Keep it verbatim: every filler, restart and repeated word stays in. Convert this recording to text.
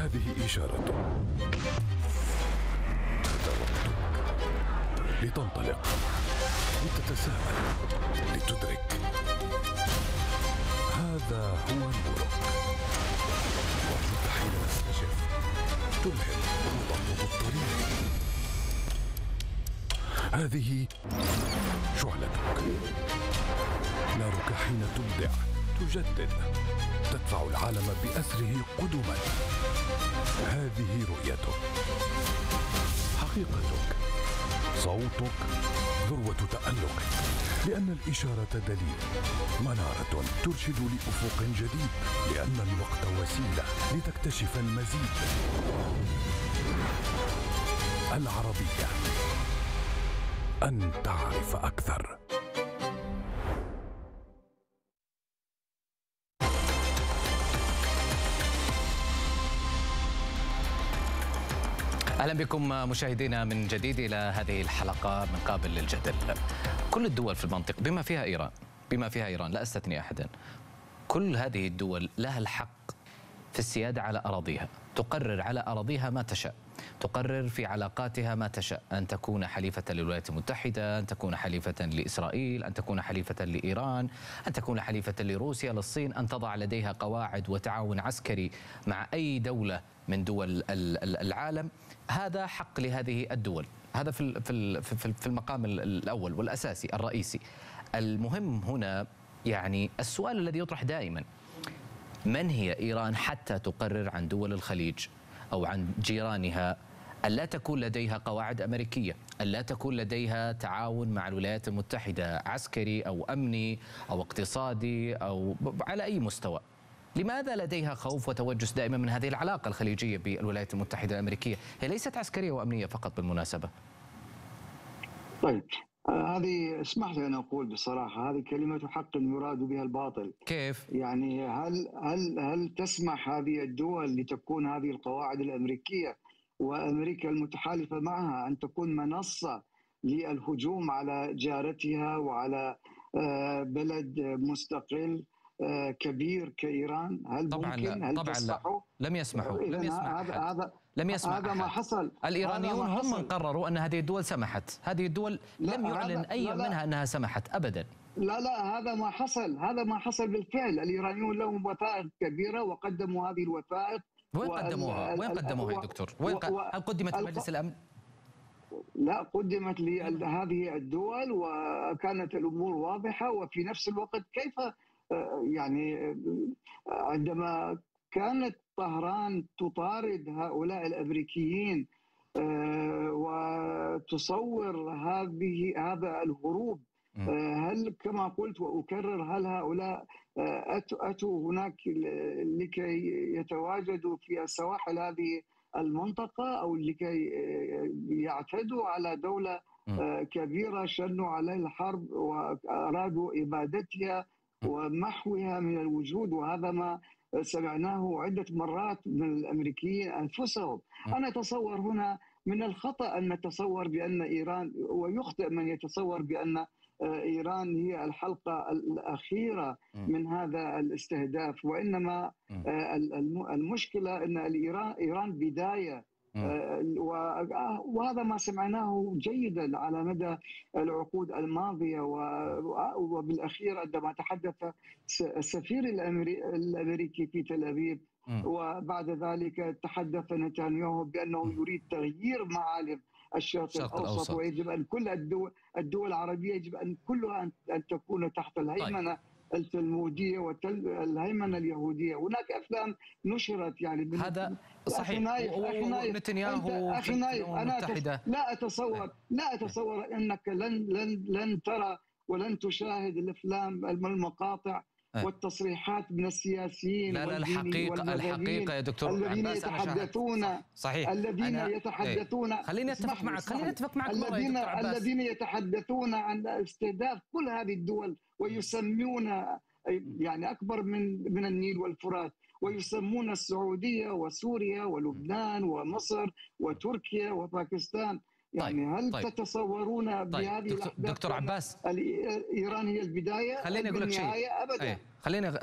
هذه إشارة. هذا وقتك لتنطلق، لتتساءل، لتدرك. هذا هو نورك. وكنت حين تكتشف تلهم وتطلب الطريق. هذه شعلتك. نارك حين تبدع، تجدد، تدفع العالم بأسره قدما. هذه رؤيتك، حقيقتك، صوتك، ذروة تألقك. لأن الإشارة دليل، منارة ترشد لأفق جديد. لأن الوقت وسيلة لتكتشف المزيد. العربية، أن تعرف أكثر. أهلا بكم مشاهدينا من جديد إلى هذه الحلقة من قابل للجدل. كل الدول في المنطقة بما فيها إيران بما فيها إيران لا أستثني أحدا، كل هذه الدول لها الحق في السيادة على أراضيها، تقرر على أراضيها ما تشاء، تقرر في علاقاتها ما تشاء، أن تكون حليفة للولايات المتحدة، أن تكون حليفة لإسرائيل، أن تكون حليفة لإيران، أن تكون حليفة لروسيا، للصين، أن تضع لديها قواعد وتعاون عسكري مع أي دولة من دول العالم. هذا حق لهذه الدول، هذا في في في المقام الأول والأساسي الرئيسي. المهم هنا يعني السؤال الذي يطرح دائما: من هي إيران حتى تقرر عن دول الخليج أو عن جيرانها ألا تكون لديها قواعد أمريكية، ألا تكون لديها تعاون مع الولايات المتحدة عسكري أو أمني أو اقتصادي أو على أي مستوى؟ لماذا لديها خوف وتوجس دائما من هذه العلاقة الخليجية بالولايات المتحدة الأمريكية؟ هي ليست عسكرية وأمنية فقط بالمناسبة. طيب آه هذه اسمح لي أن أقول بصراحة هذه كلمة حق يراد بها الباطل. كيف؟ يعني هل هل هل تسمح هذه الدول لتكون هذه القواعد الأمريكية وأمريكا المتحالفة معها أن تكون منصة للهجوم على جارتها وعلى آه بلد مستقل كبير كإيران؟ هل طبعا ممكن؟ لا. هل طبعا تسمحوا؟ لا. لم يسمحوا لم يسمح هذا أحد. هذا لم يسمح هذا أحد. ما حصل. الإيرانيون هم من قرروا أن هذه الدول سمحت. هذه الدول لم يعلن أي لا لا منها أنها سمحت أبدا. لا لا هذا ما حصل. هذا ما حصل بالفعل. الإيرانيون لهم وثائق كبيرة وقدموا هذه الوثائق. وين قدموها؟ وين قدموها يا دكتور؟ وين هل قدمت لمجلس الأمن؟ لا، قدمت لهذه الدول وكانت الأمور واضحة. وفي نفس الوقت كيف يعني عندما كانت طهران تطارد هؤلاء الأمريكيين وتصور هذه هذا الهروب، هل كما قلت وأكرر هل هؤلاء أتوا هناك لكي يتواجدوا في سواحل هذه المنطقة أو لكي يعتدوا على دولة كبيرة شنوا عليها الحرب وأرادوا إبادتها ومحوها من الوجود؟ وهذا ما سمعناه عدة مرات من الأمريكيين أنفسهم. أنا أتصور هنا من الخطأ أن نتصور بأن إيران، ويخطئ من يتصور بأن إيران هي الحلقة الأخيرة من هذا الاستهداف، وإنما المشكلة أن إيران بداية، وهذا ما سمعناه جيدا على مدى العقود الماضية. وبالأخير عندما تحدث السفير الأمريكي في تل أبيب وبعد ذلك تحدث نتنياهو بأنه يريد تغيير معالم الشرق الأوسط، ويجب أن كل الدول, الدول العربية يجب أن كلها أن تكون تحت الهيمنة طيب. التلمودية والهيمنة اليهودية. هناك أفلام نشرت يعني هذا صحيح. ونتنياهو أخي نايف أنا لا أتصور لا أتصور أنك لن لن لن ترى ولن تشاهد الأفلام المقاطع والتصريحات من السياسيين لا لا الحقيقة الحقيقة يا دكتور الذين يتحدثون صحيح الذين يتحدثون ايه. خليني اتفق معك خليني اتفق معك الذين الذين يتحدثون عن استهداف كل هذه الدول ويسمون يعني أكبر من من النيل والفرات، ويسمون السعودية وسوريا ولبنان ومصر وتركيا وباكستان. يعني طيب. هل طيب. تتصورون طيب. بهذه دكتور, دكتور عباس إيران هي البداية؟ خليني أقول لك شيء. أبدا. ايه. خليني